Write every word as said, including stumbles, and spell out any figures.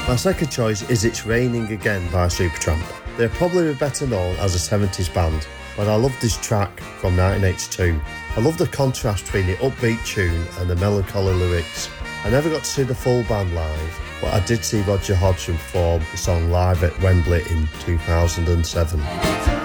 My second choice is It's Raining Again by Supertramp. They're probably better known as a seventies band, but I love this track from nineteen eighty-two. I love the contrast between the upbeat tune and the melancholy lyrics. I never got to see the full band live, but I did see Roger Hodgson perform the song live at Wembley in two thousand seven.